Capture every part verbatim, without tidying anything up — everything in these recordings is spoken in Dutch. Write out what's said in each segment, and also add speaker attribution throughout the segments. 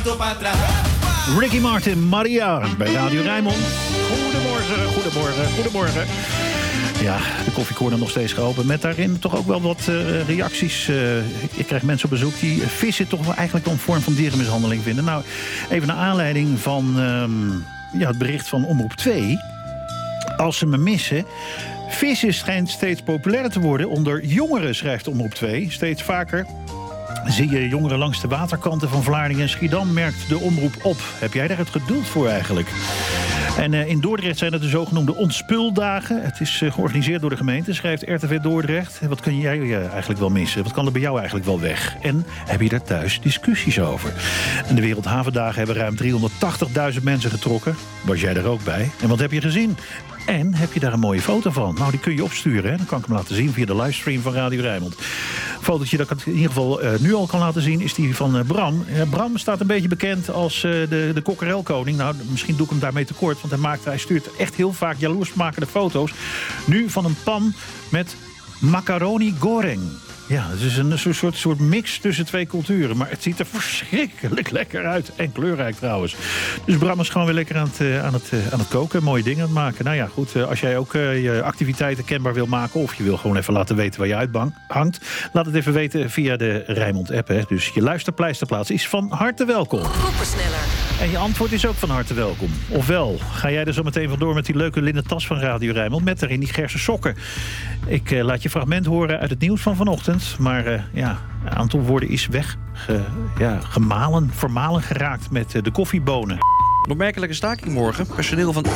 Speaker 1: pasito para atrás.
Speaker 2: Ricky Martin, Maria, bij Radio Rijnmond. Goedemorgen, goedemorgen, goedemorgen. Ja, de koffiecorner nog steeds geopend. Met daarin toch ook wel wat uh, reacties. Uh, ik krijg mensen op bezoek die vissen toch wel eigenlijk wel een vorm van dierenmishandeling vinden. Nou, even naar aanleiding van um, ja, het bericht van Omroep twee. Als ze me missen. Vissen schijnt steeds populairder te worden onder jongeren, schrijft Omroep twee. Steeds vaker zie je jongeren langs de waterkanten van Vlaardingen en Schiedam, merkt de omroep op. Heb jij daar het geduld voor eigenlijk? En uh, in Dordrecht zijn het de zogenoemde ontspuldagen. Het is uh, georganiseerd door de gemeente, schrijft R T V Dordrecht. Wat kun jij uh, eigenlijk wel missen? Wat kan er bij jou eigenlijk wel weg? En heb je daar thuis discussies over? En de Wereldhavendagen hebben ruim driehonderdtachtigduizend mensen getrokken. Was jij er ook bij? En wat heb je gezien? En heb je daar een mooie foto van? Nou, die kun je opsturen. Hè? Dan kan ik hem laten zien via de livestream van Radio Rijnmond. Een fotootje dat ik in ieder geval uh, nu al kan laten zien is die van uh, Bram. Uh, Bram staat een beetje bekend als uh, de, de kokkerelkoning. Nou, misschien doe ik hem daarmee tekort. Want hij, maakt, hij stuurt echt heel vaak jaloersmakende foto's. Nu van een pan met macaroni goreng. Ja, het is een soort, soort mix tussen twee culturen. Maar het ziet er verschrikkelijk lekker uit. En kleurrijk trouwens. Dus Bram is gewoon weer lekker aan het, uh, aan het, uh, aan het koken. Mooie dingen aan het maken. Nou ja, goed. Uh, als jij ook uh, je activiteiten kenbaar wil maken. Of je wil gewoon even laten weten waar je uithangt. Laat het even weten via de Rijnmond app. Hè. Dus je luisterpleisterplaats is van harte welkom.
Speaker 3: Koppersneller.
Speaker 2: En je antwoord is ook van harte welkom. Ofwel, ga jij er zo meteen vandoor met die leuke linnen tas van Radio Rijnmond. Met daarin die Gerse sokken. Ik uh, laat je fragment horen uit het nieuws van vanochtend. Maar uh, ja, een aantal woorden is weg. Ge, ja, gemalen, vermalen geraakt met uh, de koffiebonen.
Speaker 4: Een opmerkelijke staking morgen. Personeel van...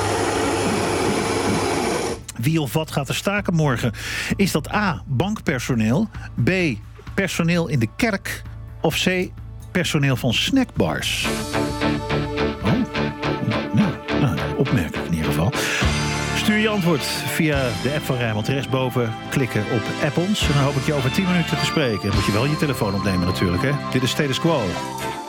Speaker 2: Wie of wat gaat er staken morgen? Is dat A, bankpersoneel? B, personeel in de kerk? Of C, personeel van snackbars? Oh, ja, nou, opmerkelijk in ieder geval. Stuur je antwoord via de app van Rijnmond. Rechtsboven klikken op App ons. En dan hoop ik je over tien minuten te spreken. Dan moet je wel je telefoon opnemen natuurlijk, hè. Dit is Status Quo.